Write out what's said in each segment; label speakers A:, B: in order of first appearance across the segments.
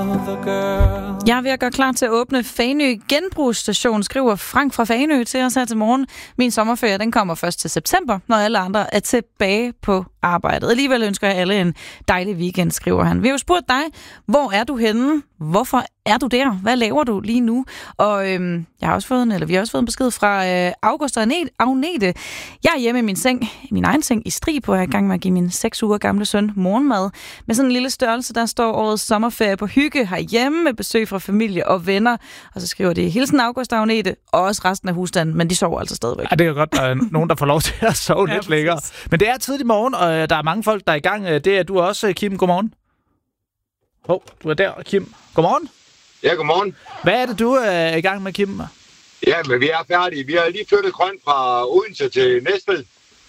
A: Jeg er ved at gøre klar til at åbne Fanø Genbrugsstation, skriver Frank fra Fanø til os her til morgen. Min sommerferie, den kommer først til september, når alle andre er tilbage på arbejdet. Alligevel ønsker jeg alle en dejlig weekend, skriver han. Vi har jo spurgt dig, hvor er du henne? Hvorfor er du der? Hvad laver du lige nu? Og vi har også fået en besked fra August og Agnete. Jeg er hjemme i min egen seng i Strib, hvor jeg er i gang med at give min 6 uger gamle søn morgenmad. Med sådan en lille størrelse, der står årets sommerferie på hygge herhjemme med besøg fra familie og venner. Og så skriver det hilsen August og Agnete, og også resten af husstanden, men de sover altså stadigvæk.
B: Ja, det er godt, der er nogen, der får lov til at sove lidt længere. Men det er tidlig morgen, og der er mange folk, der er i gang. Det er du også, Kim. Godmorgen. Du er der, Kim. Godmorgen.
C: Ja, godmorgen.
B: Hvad er det, du er i gang med, Kim?
C: Ja, men vi er færdige. Vi har lige flyttet grønt fra Odense til Næstved.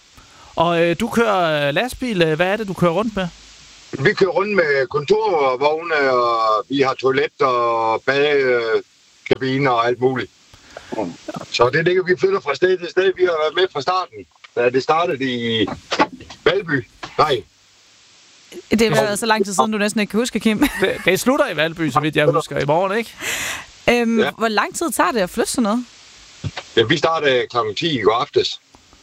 C: Og
B: du kører lastbil. Hvad er det, du kører rundt med?
C: Vi kører rundt med kontorvogne, og vi har toilet og badekabiner og alt muligt. Så det er det, vi flytter fra sted til sted. Vi har været med fra starten. Da det startede i Valby. Nej.
A: Det har været så lang tid siden, du næsten ikke kan huske, Kim.
B: Det slutter i Valby, så vidt jeg husker, i morgen, ikke?
A: Hvor lang tid tager det at flytte sådan noget?
C: Ja, vi startede kl. 10 i går aftes.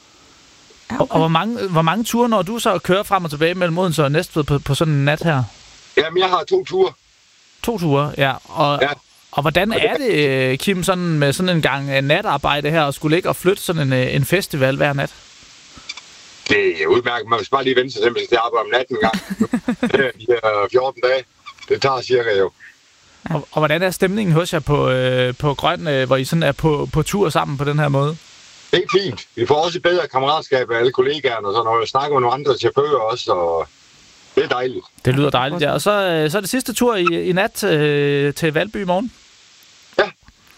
A: Ja, okay.
B: Og hvor mange ture når du så kører frem og tilbage mellem Odense og Næstved på sådan en nat her?
C: Jamen, jeg har 2 ture.
B: 2 ture, ja. Og hvordan er det, Kim, sådan med sådan en gang natarbejde her, og skulle ligge og flytte sådan en festival hver nat?
C: Det er udmærket. Man skal bare lige vente sig simpelthen til at arbejde om natten en gang. De her 14 dage. Det tager cirka jo.
B: Og hvordan er stemningen hos jer på Grøn, hvor I sådan er på tur sammen på den her måde?
C: Det er fint. Vi får også et bedre kammeratskab af alle kollegaerne og sådan noget. Jeg snakker med nogle andre chauffører også, og det er dejligt.
B: Det lyder dejligt, ja. Og så er det sidste tur i nat til Valby i morgen?
C: Ja.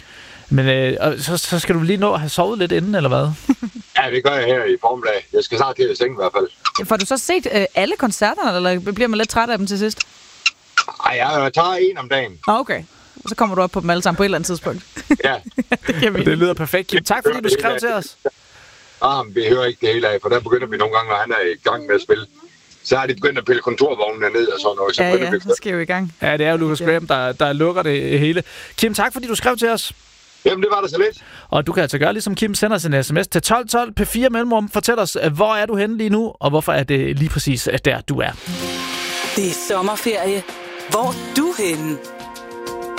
B: Men så skal du lige nå at have sovet lidt inden, eller hvad?
C: Ja, det gør jeg her i formiddag. Jeg skal snart til at seng i hvert fald.
A: Får du så set alle koncerterne, eller bliver man lidt træt af dem til sidst?
C: Ej, jeg tager en om dagen.
A: Okay. Og så kommer du op på dem alle sammen på et eller andet tidspunkt.
C: Ja.
B: Det lyder perfekt, Kim. Tak fordi du skrev til os.
C: Men vi hører ikke det hele af, for der begynder vi nogle gange, når han er i gang med at spille. Så har de begyndt at pille kontorvognene ned og sådan noget.
A: Så skal vi i gang.
B: Ja, det er jo Lucas Graham, der lukker det hele. Kim, tak fordi du skrev til os.
C: Jamen, det var da så lidt.
B: Og du kan altså gøre ligesom Kim, sender sin sms til 1212 P4 mellemrum. Fortæl os, hvor er du henne lige nu, og hvorfor er det lige præcis der, du er.
D: Det er sommerferie. Hvor er du henne?